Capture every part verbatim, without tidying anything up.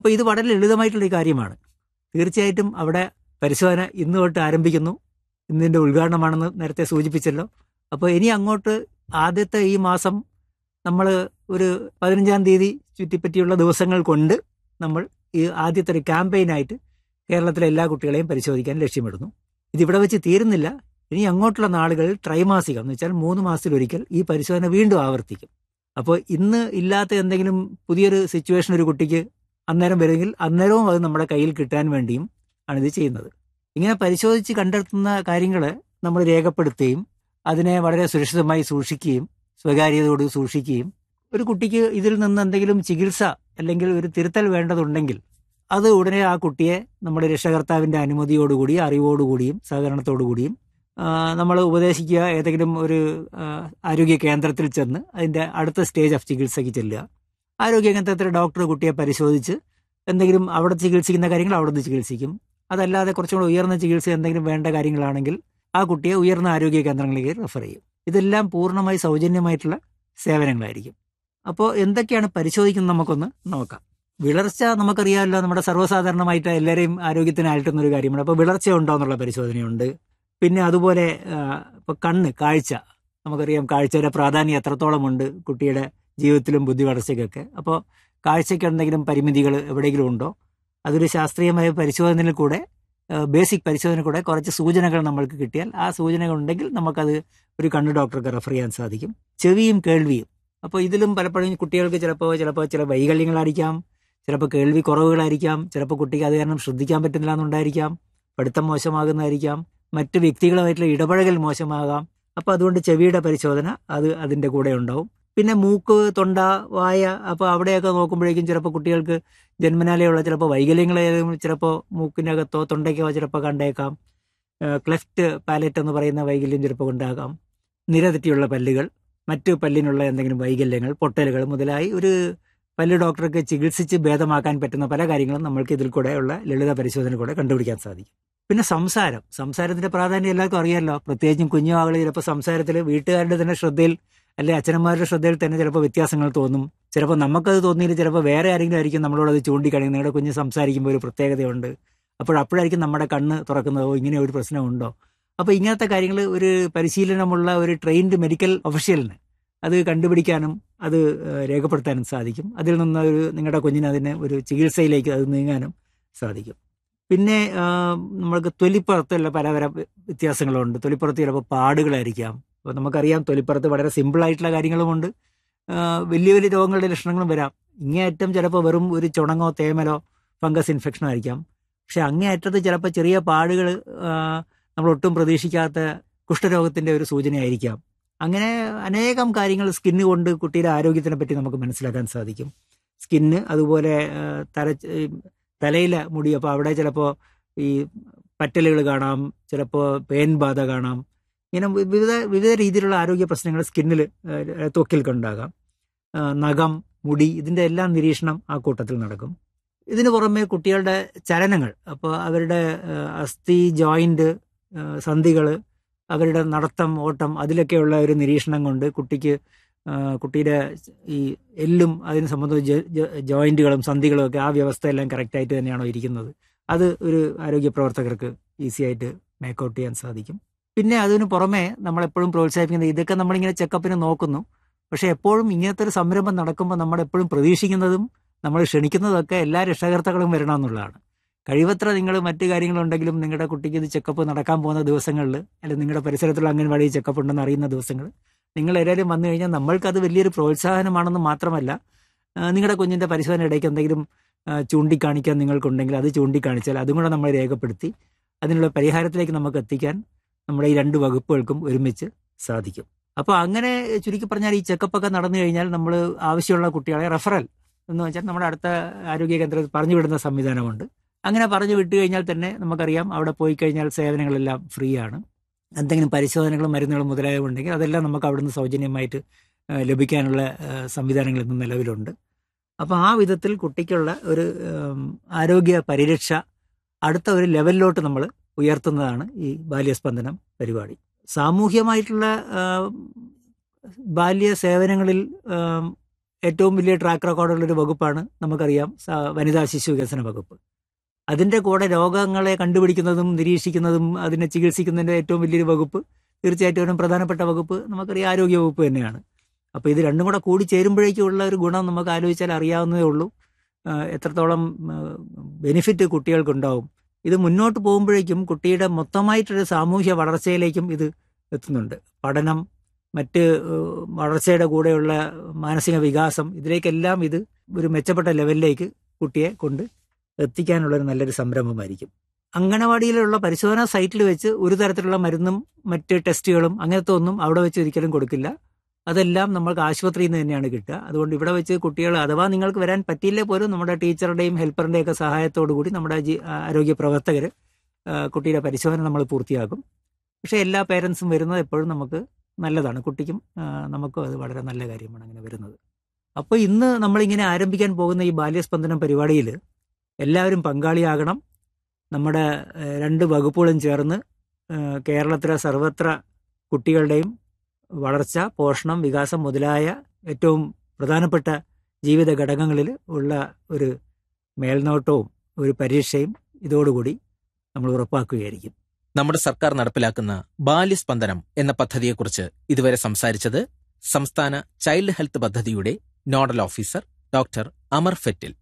അപ്പോൾ ഇത് വളരെ ലളിതമായിട്ടുള്ളൊരു കാര്യമാണ്. തീർച്ചയായിട്ടും അവിടെ പരിശോധന ഇന്ന് തൊട്ട് ആരംഭിക്കുന്നു. ഇന്നിൻ്റെ ഉദ്ഘാടനമാണെന്ന് നേരത്തെ സൂചിപ്പിച്ചല്ലോ. അപ്പോൾ ഇനി അങ്ങോട്ട് ആദ്യത്തെ ഈ മാസം നമ്മൾ ഒരു പതിനഞ്ചാം തീയതി ചുറ്റിപ്പറ്റിയുള്ള ദിവസങ്ങൾ കൊണ്ട് നമ്മൾ ഈ ആദ്യത്തെ ഒരു ക്യാമ്പയിനായിട്ട് കേരളത്തിലെ എല്ലാ കുട്ടികളെയും പരിശോധിക്കാൻ ലക്ഷ്യമിടുന്നു. ഇതിവിടെ വെച്ച് തീരുന്നില്ല. ഇനി അങ്ങോട്ടുള്ള നാളുകളിൽ ത്രൈമാസികം എന്ന് വെച്ചാൽ മൂന്ന് മാസത്തിലൊരിക്കൽ ഈ പരിശോധന വീണ്ടും ആവർത്തിക്കും. അപ്പോൾ ഇന്ന് ഇല്ലാത്ത എന്തെങ്കിലും പുതിയൊരു സിറ്റുവേഷൻ ഒരു കുട്ടിക്ക് അന്നേരം വരുമെങ്കിൽ അന്നേരവും അത് നമ്മുടെ കയ്യിൽ കിട്ടാൻ വേണ്ടിയും ആണിത് ചെയ്യുന്നത്. ഇങ്ങനെ പരിശോധിച്ച് കണ്ടെത്തുന്ന കാര്യങ്ങൾ നമ്മൾ രേഖപ്പെടുത്തുകയും അതിനെ വളരെ സുരക്ഷിതമായി സൂക്ഷിക്കുകയും സ്വകാര്യതയോട് സൂക്ഷിക്കുകയും ഒരു കുട്ടിക്ക് ഇതിൽ നിന്ന് എന്തെങ്കിലും ചികിത്സ അല്ലെങ്കിൽ ഒരു തിരുത്തൽ വേണ്ടതുണ്ടെങ്കിൽ അത് ഉടനെ ആ കുട്ടിയെ നമ്മുടെ രക്ഷകർത്താവിൻ്റെ അനുമതിയോടുകൂടി അറിവോടുകൂടിയും സഹകരണത്തോടു കൂടിയും നമ്മൾ ഉപദേശിക്കുക. ഏതെങ്കിലും ഒരു ആരോഗ്യ കേന്ദ്രത്തിൽ ചെന്ന് അതിൻ്റെ അടുത്ത സ്റ്റേജ് ഓഫ് ചികിത്സയ്ക്ക് ചെല്ലുക. ആരോഗ്യ കേന്ദ്രത്തിലെ ഡോക്ടർ കുട്ടിയെ പരിശോധിച്ച് എന്തെങ്കിലും അവിടെ ചികിത്സിക്കുന്ന കാര്യങ്ങൾ അവിടെ നിന്ന് ചികിത്സിക്കും. അതല്ലാതെ കുറച്ചും കൂടെ ഉയർന്ന ചികിത്സ എന്തെങ്കിലും വേണ്ട കാര്യങ്ങളാണെങ്കിൽ ആ കുട്ടിയെ ഉയർന്ന ആരോഗ്യ കേന്ദ്രങ്ങളിലേക്ക് റെഫർ ചെയ്യും. ഇതെല്ലാം പൂർണ്ണമായി സൗജന്യമായിട്ടുള്ള സേവനങ്ങളായിരിക്കും. അപ്പോൾ എന്തൊക്കെയാണ് പരിശോധിക്കുന്നത് നമുക്കൊന്ന് നോക്കാം. വിളർച്ച നമുക്കറിയാമല്ലോ, നമ്മുടെ സർവ്വസാധാരണമായിട്ട് എല്ലാവരെയും ആരോഗ്യത്തിന് അലട്ടുന്നൊരു കാര്യമാണ്. അപ്പോൾ വിളർച്ച ഉണ്ടോ എന്നുള്ള പരിശോധനയുണ്ട്. പിന്നെ അതുപോലെ ഇപ്പോൾ കണ്ണ്, കാഴ്ച, നമുക്കറിയാം കാഴ്ചയുടെ പ്രാധാന്യം എത്രത്തോളമുണ്ട് കുട്ടിയുടെ ജീവിതത്തിലും ബുദ്ധി വളർച്ചയ്ക്കൊക്കെ. അപ്പോൾ കാഴ്ചയ്ക്ക് എന്തെങ്കിലും പരിമിതികൾ എവിടെയെങ്കിലും ഉണ്ടോ, അതൊരു ശാസ്ത്രീയമായ പരിശോധനയിൽ കൂടെ, ബേസിക് പരിശോധന കൂടെ കുറച്ച് സൂചനകൾ നമ്മൾക്ക് കിട്ടിയാൽ ആ സൂചനകൾ ഉണ്ടെങ്കിൽ നമുക്കത് ഒരു കണ്ണ് ഡോക്ടർക്ക് റെഫർ ചെയ്യാൻ സാധിക്കും. ചെവിയും കേൾവിയും, അപ്പോൾ ഇതിലും പലപ്പോഴും കുട്ടികൾക്ക് ചിലപ്പോൾ ചിലപ്പോൾ ചില വൈകല്യങ്ങളായിരിക്കാം, ചിലപ്പോൾ കേൾവി കുറവുകളായിരിക്കാം, ചിലപ്പോൾ കുട്ടിക്ക് അത് കാരണം ശ്രദ്ധിക്കാൻ പറ്റുന്നില്ല എന്നുണ്ടായിരിക്കാം, പഠിത്തം മോശമാകുന്നതായിരിക്കാം, മറ്റ് വ്യക്തികളുമായിട്ടുള്ള ഇടപഴകൽ മോശമാകാം. അപ്പോൾ അതുകൊണ്ട് ചെവിയുടെ പരിശോധന അത് അതിൻ്റെ കൂടെ ഉണ്ടാവും. പിന്നെ മൂക്ക്, തൊണ്ട, വായ, അപ്പോൾ അവിടെയൊക്കെ നോക്കുമ്പോഴേക്കും ചിലപ്പോൾ കുട്ടികൾക്ക് ജന്മനാലെയുള്ള ചിലപ്പോൾ വൈകല്യങ്ങളേതും ചിലപ്പോൾ മൂക്കിനകത്തോ തൊണ്ടയ്ക്കോ ചിലപ്പോൾ കണ്ടേക്കാം. ക്ലെഫ്റ്റ് പാലറ്റ് എന്ന് പറയുന്ന വൈകല്യം ചിലപ്പോൾ ഉണ്ടാകാം. നിരതെറ്റിയുള്ള പല്ലുകൾ, മറ്റ് പല്ലിനുള്ള എന്തെങ്കിലും വൈകല്യങ്ങൾ, പൊട്ടലുകൾ മുതലായി ഒരു പല്ല് ഡോക്ടർക്ക് ചികിത്സിച്ച് ഭേദമാക്കാൻ പറ്റുന്ന പല കാര്യങ്ങളും നമ്മൾക്ക് ഇതിൽ കൂടെയുള്ള ലളിത പരിശോധന കൂടെ കണ്ടുപിടിക്കാൻ സാധിക്കും. പിന്നെ സംസാരം, സംസാരത്തിൻ്റെ പ്രാധാന്യം എല്ലാവർക്കും അറിയാമല്ലോ. പ്രത്യേകിച്ചും കുഞ്ഞു ആളുകൾ ചിലപ്പോൾ സംസാരത്തിൽ വീട്ടുകാരുടെ തന്നെ ശ്രദ്ധയിൽ അല്ലെ അച്ഛനന്മാരുടെ ശ്രദ്ധയിൽ തന്നെ ചിലപ്പോൾ വ്യത്യാസങ്ങൾ തോന്നും. ചിലപ്പോൾ നമുക്കത് തോന്നിയില്ല, ചിലപ്പോൾ വേറെ ആരെങ്കിലും ആയിരിക്കും നമ്മളോടത് ചൂണ്ടിക്കാണിക്കും. നിങ്ങളുടെ കുഞ്ഞ് സംസാരിക്കുമ്പോൾ ഒരു പ്രത്യേകതയുണ്ട്, അപ്പോൾ അപ്പോഴായിരിക്കും നമ്മുടെ കണ്ണ് തുറക്കുന്നതോ ഇങ്ങനെ ഒരു പ്രശ്നമുണ്ടോ. അപ്പോൾ ഇങ്ങനത്തെ കാര്യങ്ങൾ ഒരു പരിശീലനമുള്ള ഒരു ട്രെയിൻഡ് മെഡിക്കൽ ഒഫീഷ്യലിന് അത് കണ്ടുപിടിക്കാനും അത് രേഖപ്പെടുത്താനും സാധിക്കും. അതിൽ നിന്ന് ഒരു നിങ്ങളുടെ കുഞ്ഞിന് അതിന് ഒരു ചികിത്സയിലേക്ക് അത് നീങ്ങാനും സാധിക്കും. പിന്നെ നമ്മൾക്ക് തൊലിപ്പുറത്തുള്ള പല പല വ്യത്യാസങ്ങളുണ്ട്. തൊലിപ്പുറത്ത് ചിലപ്പോൾ പാടുകളായിരിക്കാം. അപ്പോൾ നമുക്കറിയാം തൊലിപ്പുറത്ത് വളരെ സിമ്പിളായിട്ടുള്ള കാര്യങ്ങളുമുണ്ട്, വലിയ വലിയ രോഗങ്ങളുടെ ലക്ഷണങ്ങളും വരാം. ഇങ്ങേയറ്റം ചിലപ്പോൾ വെറും ഒരു ചുണങ്ങോ തേമലോ ഫംഗസ് ഇൻഫെക്ഷനോ ആയിരിക്കാം. പക്ഷെ അങ്ങേയറ്റത്ത് ചിലപ്പോൾ ചെറിയ പാടുകൾ നമ്മൾ ഒട്ടും പ്രതീക്ഷിക്കാത്ത കുഷ്ഠരോഗത്തിൻ്റെ ഒരു സൂചനയായിരിക്കാം. അങ്ങനെ അനേകം കാര്യങ്ങൾ സ്കിന്ന് കൊണ്ട് കുട്ടിയുടെ ആരോഗ്യത്തിനെ പറ്റി നമുക്ക് മനസ്സിലാക്കാൻ സാധിക്കും. സ്കിന്ന്, അതുപോലെ തല തലയിലെ മുടി, അപ്പോൾ അവിടെ ചിലപ്പോൾ ഈ പറ്റലുകൾ കാണാം, ചിലപ്പോൾ പേൻ ബാധ കാണാം. ഇങ്ങനെ വിവിധ വിവിധ രീതിയിലുള്ള ആരോഗ്യ പ്രശ്നങ്ങൾ സ്കിന്നിൽ, ത്വക്കിൽ ഉണ്ടാകാം. നഖം, മുടി, ഇതിൻ്റെ എല്ലാം നിരീക്ഷണം ആ കൂട്ടത്തിൽ നടക്കും. ഇതിന് പുറമെ കുട്ടികളുടെ ചലനങ്ങൾ, അപ്പോൾ അവരുടെ അസ്ഥി, ജോയിൻ്റ്, സന്ധികൾ, അവരുടെ നടത്തം, ഓട്ടം, അതിലൊക്കെയുള്ള ഒരു നിരീക്ഷണം കൊണ്ട് കുട്ടിക്ക് കുട്ടിയുടെ ഈ എല്ലും അതിന് സംബന്ധിച്ച ജോയിൻറ്റുകളും സന്ധികളും ഒക്കെ ആ വ്യവസ്ഥയെല്ലാം കറക്റ്റായിട്ട് തന്നെയാണോ ഇരിക്കുന്നത്, അത് ഒരു ആരോഗ്യ പ്രവർത്തകർക്ക് ഈസി ആയിട്ട് മേക്കൗട്ട് ചെയ്യാൻ സാധിക്കും. പിന്നെ അതിന് പുറമെ നമ്മളെപ്പോഴും പ്രോത്സാഹിപ്പിക്കുന്നത്, ഇതൊക്കെ നമ്മളിങ്ങനെ ചെക്കപ്പിന് നോക്കുന്നു, പക്ഷേ എപ്പോഴും ഇങ്ങനത്തെ ഒരു സംരംഭം നടക്കുമ്പോൾ നമ്മളെപ്പോഴും പ്രതീക്ഷിക്കുന്നതും നമ്മൾ ക്ഷണിക്കുന്നതൊക്കെ എല്ലാ രക്ഷകർത്താക്കളും വരണമെന്നുള്ളതാണ്. കഴിവത്ര നിങ്ങൾ മറ്റു കാര്യങ്ങളുണ്ടെങ്കിലും നിങ്ങളുടെ കുട്ടിക്ക് ഇത് ചെക്കപ്പ് നടക്കാൻ പോകുന്ന ദിവസങ്ങളിൽ, അല്ലെങ്കിൽ നിങ്ങളുടെ പരിസരത്തുള്ള അംഗൻവാടി ചെക്കപ്പ് ഉണ്ടെന്ന് അറിയുന്ന ദിവസങ്ങൾ നിങ്ങൾ എല്ലാവരും വന്നു കഴിഞ്ഞാൽ നമ്മൾക്കത് വലിയൊരു പ്രോത്സാഹനമാണെന്ന് മാത്രമല്ല, നിങ്ങളുടെ കുഞ്ഞിൻ്റെ പരിശോധന ഇടയ്ക്ക് എന്തെങ്കിലും ചൂണ്ടിക്കാണിക്കാൻ നിങ്ങൾക്കുണ്ടെങ്കിൽ അത് ചൂണ്ടിക്കാണിച്ചാൽ അതും കൂടെ നമ്മൾ രേഖപ്പെടുത്തി അതിനുള്ള പരിഹാരത്തിലേക്ക് നമുക്ക് എത്തിക്കാൻ നമ്മുടെ ഈ രണ്ട് വകുപ്പുകൾക്കും ഒരുമിച്ച് സാധിക്കും. അപ്പോൾ അങ്ങനെ ചുരുക്കി പറഞ്ഞാൽ ഈ ചെക്കപ്പൊക്കെ നടന്നു കഴിഞ്ഞാൽ നമ്മൾ ആവശ്യമുള്ള കുട്ടികളെ റെഫറൽ എന്ന് വെച്ചാൽ നമ്മുടെ അടുത്ത ആരോഗ്യ കേന്ദ്രത്തിൽ പറഞ്ഞു വിടുന്ന സംവിധാനമുണ്ട്. അങ്ങനെ പറഞ്ഞു വിട്ടു കഴിഞ്ഞാൽ തന്നെ നമുക്കറിയാം അവിടെ പോയി കഴിഞ്ഞാൽ സേവനങ്ങളെല്ലാം ഫ്രീ ആണ്. എന്തെങ്കിലും പരിശോധനകളും മരുന്നുകളും മുതലായവ ഉണ്ടെങ്കിൽ അതെല്ലാം നമുക്ക് അവിടുന്ന് സൗജന്യമായിട്ട് ലഭിക്കാനുള്ള സംവിധാനങ്ങൾ ഇന്ന് നിലവിലുണ്ട്. അപ്പോൾ ആ വിധത്തിൽ കുട്ടിക്കുള്ള ഒരു ആരോഗ്യ പരിരക്ഷ അടുത്ത ഒരു ലെവലിലോട്ട് നമ്മൾ ഉയർത്തുന്നതാണ് ഈ ബാല്യസ്പന്ദനം പരിപാടി. സാമൂഹ്യമായിട്ടുള്ള ബാല്യ സേവനങ്ങളിൽ ഏറ്റവും വലിയ ട്രാക്ക് റെക്കോർഡുള്ളൊരു വകുപ്പാണ് നമുക്കറിയാം വനിതാ ശിശു വികസന വകുപ്പ്. അതിൻ്റെ കൂടെ രോഗങ്ങളെ കണ്ടുപിടിക്കുന്നതും നിരീക്ഷിക്കുന്നതും അതിനെ ചികിത്സിക്കുന്നതിൻ്റെ ഏറ്റവും വലിയൊരു വകുപ്പ്, തീർച്ചയായിട്ടും ഒരു പ്രധാനപ്പെട്ട വകുപ്പ് നമുക്കറിയാം ആരോഗ്യ വകുപ്പ് തന്നെയാണ്. അപ്പോൾ ഇത് രണ്ടും കൂടെ കൂടി ചേരുമ്പോഴേക്കുള്ള ഒരു ഗുണം നമുക്ക് ആലോചിച്ചാൽ അറിയാവുന്നതേ ഉള്ളൂ. എത്രത്തോളം ബെനിഫിറ്റ് കുട്ടികൾക്കുണ്ടാവും. ഇത് മുന്നോട്ട് പോകുമ്പോഴേക്കും കുട്ടിയുടെ മൊത്തമായിട്ടൊരു സാമൂഹ്യ വളർച്ചയിലേക്കും ഇത് എത്തുന്നുണ്ട്. പഠനം, മറ്റ് വളർച്ചയുടെ കൂടെയുള്ള മാനസിക വികാസം, ഇതിലേക്കെല്ലാം ഇത് ഒരു മെച്ചപ്പെട്ട ലെവലിലേക്ക് കുട്ടിയെ കൊണ്ട് എത്തിക്കാനുള്ളൊരു നല്ലൊരു സംരംഭമായിരിക്കും. അംഗനവാടിയിലുള്ള പരിശോധനാ സൈറ്റിൽ വെച്ച് ഒരു തരത്തിലുള്ള മരുന്നും മറ്റ് ടെസ്റ്റുകളും അങ്ങനത്തെ ഒന്നും അവിടെ വെച്ച് ഒരിക്കലും കൊടുക്കില്ല. അതെല്ലാം നമ്മൾക്ക് ആശുപത്രിയിൽ നിന്ന് തന്നെയാണ് കിട്ടുക. അതുകൊണ്ട് ഇവിടെ വെച്ച് കുട്ടികൾ അഥവാ നിങ്ങൾക്ക് വരാൻ പറ്റിയില്ലേ പോലും നമ്മുടെ ടീച്ചറുടെയും ഹെൽപ്പറിൻ്റെയും ഒക്കെ സഹായത്തോടു കൂടി നമ്മുടെ ആരോഗ്യ പ്രവർത്തകർ കുട്ടിയുടെ പരിശോധന നമ്മൾ പൂർത്തിയാക്കും. പക്ഷേ എല്ലാ പേരൻസും വരുന്നത് എപ്പോഴും നമുക്ക് നല്ലതാണ്, കുട്ടിക്കും നമുക്കും അത് വളരെ നല്ല കാര്യമാണ് അങ്ങനെ വരുന്നത്. അപ്പോൾ ഇന്ന് നമ്മളിങ്ങനെ ആരംഭിക്കാൻ പോകുന്ന ഈ ബാല്യസ്പന്ദനം പരിപാടിയിൽ എല്ലാവരും പങ്കാളിയാകണം. നമ്മുടെ രണ്ട് വകുപ്പുകളും ചേർന്ന് കേരളത്തിലെ സർവത്ര കുട്ടികളുടെയും വളർച്ച, പോഷണം, വികാസം മുതലായ ഏറ്റവും പ്രധാനപ്പെട്ട ജീവിത ഘടകങ്ങളിൽ ഉള്ള ഒരു മേൽനോട്ടവും ഒരു പരീക്ഷയും ഇതോടുകൂടി നമ്മൾ ഉറപ്പാക്കുകയായിരിക്കും. നമ്മുടെ സർക്കാർ നടപ്പിലാക്കുന്ന ബാല്യസ്പന്ദനം എന്ന പദ്ധതിയെക്കുറിച്ച് ഇതുവരെ സംസാരിച്ചത് സംസ്ഥാന ചൈൽഡ് ഹെൽത്ത് പദ്ധതിയുടെ നോഡൽ ഓഫീസർ ഡോക്ടർ അമർ ഫെറ്റിൽ.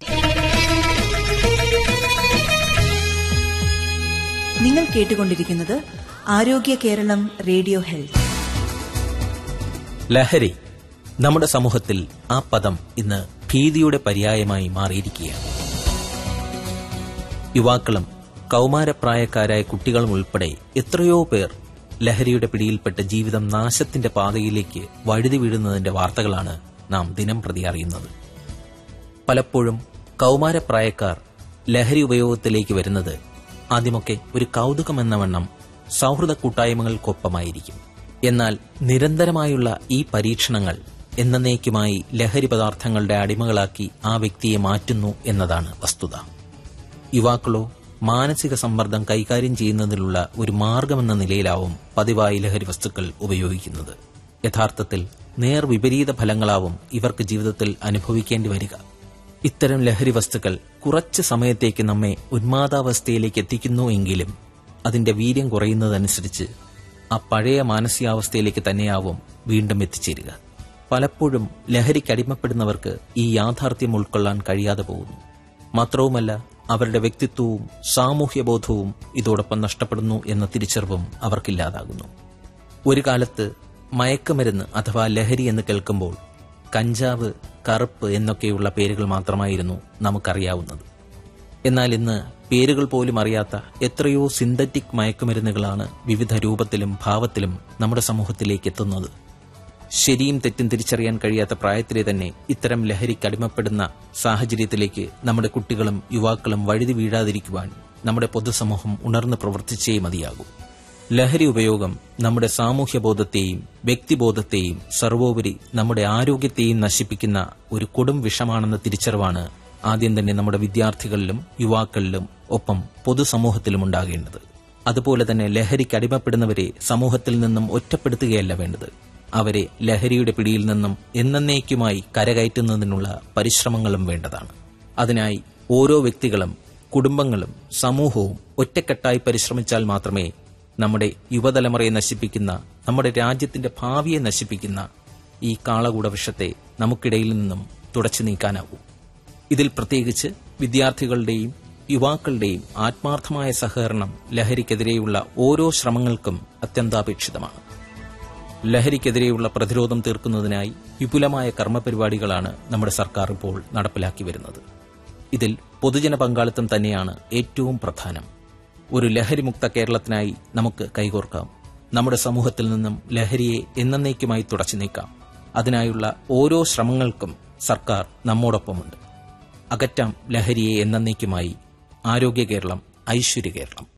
നിങ്ങൾ കേട്ടുകൊണ്ടിരിക്കുന്നത് ആരോഗ്യ കേരളം റേഡിയോ ഹെൽത്ത്. ലഹരി നമ്മുടെ സമൂഹത്തിൽ ആ പദം ഇന്ന് ഭീതിയുടെ പര്യായമായി മാറിയിരിക്കുകയാണ്. യുവാക്കളും കൗമാരപ്രായക്കാരായ കുട്ടികളും ഉൾപ്പെടെ എത്രയോ പേർ ലഹരിയുടെ പിടിയിൽപ്പെട്ട് ജീവിതം നാശത്തിന്റെ പാതയിലേക്ക് വഴുതി വീഴുന്നതിന്റെ വാർത്തകളാണ് നാം ദിനം പ്രതി അറിയുന്നത്. പലപ്പോഴും കൗമാരപ്രായക്കാർ ലഹരി ഉപയോഗത്തിലേക്ക് വരുന്നത് ആദ്യമൊക്കെ ഒരു കൗതുകമെന്ന വണ്ണം സൗഹൃദ കൂട്ടായ്മകൾക്കൊപ്പമായിരിക്കും. എന്നാൽ നിരന്തരമായുള്ള ഈ പരീക്ഷണങ്ങൾ എന്നേക്കുമായി ലഹരി പദാർത്ഥങ്ങളുടെ അടിമകളാക്കി ആ വ്യക്തിയെ മാറ്റുന്നു എന്നതാണ് വസ്തുത. യുവാക്കളോ മാനസിക സമ്മർദ്ദം കൈകാര്യം ചെയ്യുന്നതിനുള്ള ഒരു മാർഗമെന്ന നിലയിലാവും പതിവായി ലഹരി വസ്തുക്കൾ ഉപയോഗിക്കുന്നത്. യഥാർത്ഥത്തിൽ നേർവിപരീത ഫലങ്ങളാവും ഇവർക്ക് ജീവിതത്തിൽ അനുഭവിക്കേണ്ടി വരിക. ഇത്തരം ലഹരി വസ്തുക്കൾ കുറച്ച് സമയത്തേക്ക് നമ്മെ ഉന്മാദാവസ്ഥയിലേക്ക് എത്തിക്കുന്നു എങ്കിലും അതിന്റെ വീര്യം കുറയുന്നതനുസരിച്ച് ആ പഴയ മാനസികാവസ്ഥയിലേക്ക് തന്നെയാവും വീണ്ടും എത്തിച്ചേരുക. പലപ്പോഴും ലഹരിക്കടിമപ്പെടുന്നവർക്ക് ഈ യാഥാർത്ഥ്യം ഉൾക്കൊള്ളാൻ കഴിയാതെ പോകുന്നു. മാത്രവുമല്ല, അവരുടെ വ്യക്തിത്വവും സാമൂഹ്യബോധവും ഇതോടൊപ്പം നഷ്ടപ്പെടുന്നു എന്ന തിരിച്ചറിവും അവർക്കില്ലാതാകുന്നു. ഒരു കാലത്ത് മയക്കുമരുന്ന് അഥവാ ലഹരി എന്ന് കേൾക്കുമ്പോൾ കഞ്ചാവ്, കറുപ്പ് എന്നൊക്കെയുള്ള പേരുകൾ മാത്രമായിരുന്നു നമുക്കറിയാവുന്നത്. എന്നാൽ ഇന്ന് പേരുകൾ പോലും അറിയാത്ത എത്രയോ സിന്തറ്റിക് മയക്കുമരുന്നുകളാണ് വിവിധ രൂപത്തിലും ഭാവത്തിലും നമ്മുടെ സമൂഹത്തിലേക്ക് എത്തുന്നത്. ശരിയും തെറ്റും തിരിച്ചറിയാൻ കഴിയാത്ത പ്രായത്തിലെ തന്നെ ഇത്തരം ലഹരിക്കടിമപ്പെടുന്ന സാഹചര്യത്തിലേക്ക് നമ്മുടെ കുട്ടികളും യുവാക്കളും വഴുതി വീഴാതിരിക്കുവാൻ നമ്മുടെ പൊതുസമൂഹം ഉണർന്ന് പ്രവർത്തിച്ചേ മതിയാകൂ. ലഹരി ഉപയോഗം നമ്മുടെ സാമൂഹ്യബോധത്തെയും വ്യക്തിബോധത്തെയും സർവോപരി നമ്മുടെ ആരോഗ്യത്തെയും നശിപ്പിക്കുന്ന ഒരു കൊടും വിഷമാണെന്ന തിരിച്ചറിവാണ് ആദ്യം തന്നെ നമ്മുടെ വിദ്യാർത്ഥികളിലും യുവാക്കളിലും ഒപ്പം പൊതുസമൂഹത്തിലും ഉണ്ടാകേണ്ടത്. അതുപോലെ തന്നെ ലഹരിക്കടിമപ്പെടുന്നവരെ സമൂഹത്തിൽ നിന്നും ഒറ്റപ്പെടുത്തുകയല്ല വേണ്ടത്, അവരെ ലഹരിയുടെ പിടിയിൽ നിന്നും എന്നേക്കുമായി കരകയറ്റുന്നതിനുള്ള പരിശ്രമങ്ങളും വേണ്ടതാണ്. അതിനായി ഓരോ വ്യക്തികളും കുടുംബങ്ങളും സമൂഹവും ഒറ്റക്കെട്ടായി പരിശ്രമിച്ചാൽ മാത്രമേ നമ്മുടെ യുവതലമുറയെ നശിപ്പിക്കുന്ന, നമ്മുടെ രാജ്യത്തിന്റെ ഭാവിയെ നശിപ്പിക്കുന്ന ഈ കാളകൂട വിഷത്തെ നമുക്കിടയിൽ നിന്നും തുടച്ചു നീക്കാനാവൂ. ഇതിൽ പ്രത്യേകിച്ച് വിദ്യാർത്ഥികളുടെയും യുവാക്കളുടെയും ആത്മാർത്ഥമായ സഹകരണം ലഹരിക്കെതിരെയുള്ള ഓരോ ശ്രമങ്ങൾക്കും അത്യന്താപേക്ഷിതമാണ്. ലഹരിക്കെതിരെയുള്ള പ്രതിരോധം തീർക്കുന്നതിനായി വിപുലമായ കർമ്മപരിപാടികളാണ് നമ്മുടെ സർക്കാർ ഇപ്പോൾ നടപ്പിലാക്കി വരുന്നത്. ഇതിൽ പൊതുജന പങ്കാളിത്തം തന്നെയാണ് ഏറ്റവും പ്രധാനം. ഒരു ലഹരിമുക്ത കേരളത്തിനായി നമുക്ക് കൈകോർക്കാം. നമ്മുടെ സമൂഹത്തിൽ നിന്നും ലഹരിയെ എന്നേക്കുമായി തുടച്ചു നീക്കാം. അതിനായുള്ള ഓരോ ശ്രമങ്ങൾക്കും സർക്കാർ നമ്മോടൊപ്പമുണ്ട്. അകറ്റാം ലഹരിയെ എന്നേക്കുമായി. ആരോഗ്യ കേരളം, ഐശ്വര്യ കേരളം.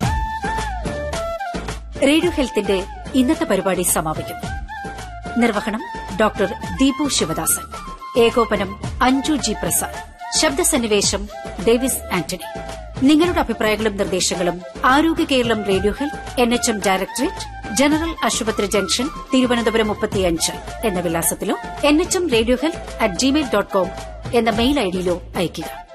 റേഡിയോ ഹെൽത്തിന്റെ ഇന്നത്തെ പരിപാടി സമാപിക്കുന്നു. നിർവഹണം ഡോക്ടർ ദീപു ശിവദാസൻ. ഏകോപനം അഞ്ജു ജി പ്രസാദ്. ശബ്ദസന്നിവേശം ഡേവിസ് ആന്റണി. നിങ്ങളുടെ അഭിപ്രായങ്ങളും നിർദ്ദേശങ്ങളും ആരോഗ്യ Keralam radio health N H M directorate general ആശുപത്രി ജംഗ്ഷൻ, തിരുവനന്തപുരം മുപ്പത്തിയഞ്ച് എന്ന വിലാസത്തിലോ N H M radio health at Gmail dot com എന്ന മെയിൽ ഐഡിയിലോ അയയ്ക്കുക.